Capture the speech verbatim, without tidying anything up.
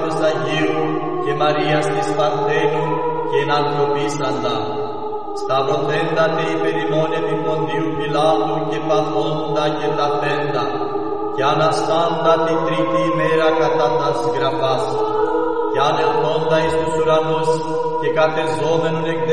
πνεύματος Αγίου και Μαρίας της Παρθένου και ενανθρωπίσαντα. Σταυρωθέντα τε υπερ ημών επί Ποντίου Πιλάτου και παθώντα και ταφέντα, και αναστάντα την τρίτη ημέρα κατά τας γραφάς, και ανελθόντα εις τους ουρανούς και κατεζόμενον εκ